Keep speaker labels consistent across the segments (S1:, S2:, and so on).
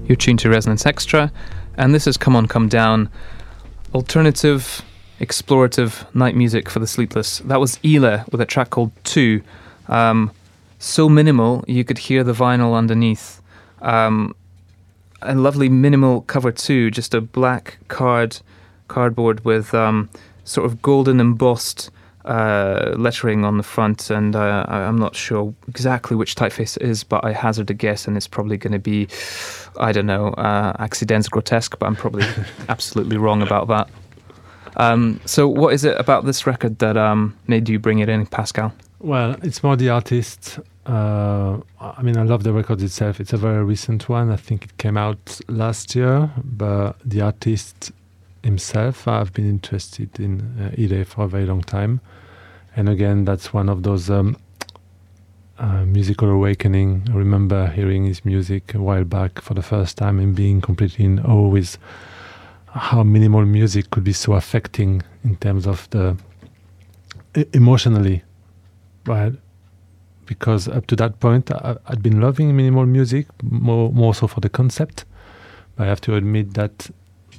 S1: You're tuned to Resonance Extra, and this is Come On Come Down, alternative, explorative night music for the sleepless. That was Yle with a track called 2. So minimal, you could hear the vinyl underneath. A lovely minimal cover too, just a black cardboard with sort of golden embossed lettering on the front, and I'm not sure exactly which typeface it is, but I hazard a guess, and it's probably going to be, I don't know, Accidents Grotesque, but I'm probably absolutely wrong about that. So what is it about this record that made you bring it in, Pascal?
S2: Well, it's more the artist. I love the record itself. It's a very recent one. I think it came out last year, but the artist himself, I've been interested in Yle for a very long time. And again, that's one of those musical awakening. I remember hearing his music a while back for the first time and being completely in awe with how minimal music could be so affecting in terms of the emotionally, right? Because up to that point, I'd been loving minimal music, more so for the concept. But I have to admit that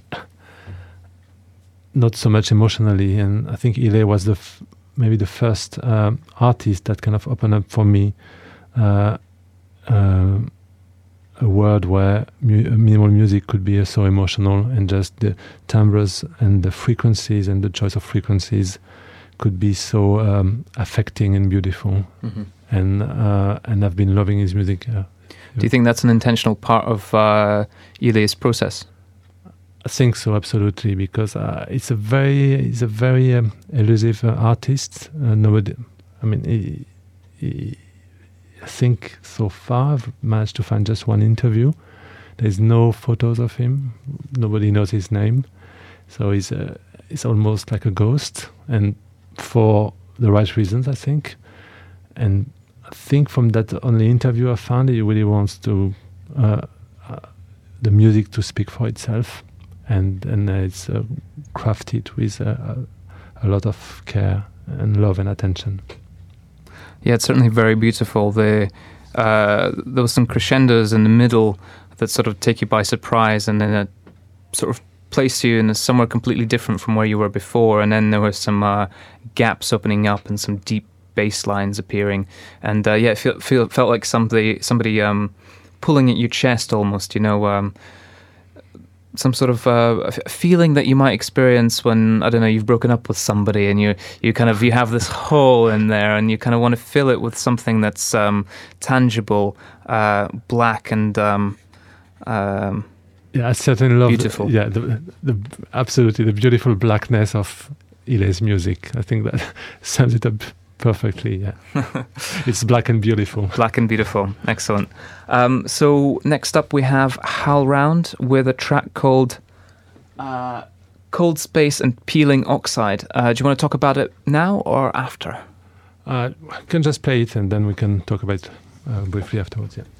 S2: not so much emotionally. And I think Yle was maybe the first artist that kind of opened up for me a world where minimal music could be so emotional, and just the timbres and the frequencies and the choice of frequencies could be so affecting and beautiful. Mm-hmm. And I've been loving his music.
S1: Do you think that's an intentional part of Yle's process?
S2: I think so, absolutely, because he's a very elusive artist. Nobody, I think so far I've managed to find just one interview. There's no photos of him. Nobody knows his name, so he's almost like a ghost, and for the right reasons, I think. And I think from that only interview I found, he really wants to the music to speak for itself. And it's crafted with a lot of care and love and attention.
S1: Yeah, it's certainly very beautiful. There was some crescendos in the middle that sort of take you by surprise, and then it sort of place you in somewhere completely different from where you were before. And then there were some gaps opening up and some deep bass lines appearing. And it felt like somebody pulling at your chest almost, some sort of feeling that you might experience when, I don't know, you've broken up with somebody and you have this hole in there and you kind of want to fill it with something that's tangible, black and
S2: I certainly love
S1: beautiful.
S2: The absolutely the beautiful blackness of Yle's music. I think that sums it up perfectly. Yeah. It's black and beautiful.
S1: Black and beautiful. Excellent. So next up we have HowlRound with a track called Cold Space and Peeling Oxide. Do you want to talk about it now or after?
S2: I can just play it and then we can talk about it briefly afterwards. Yeah.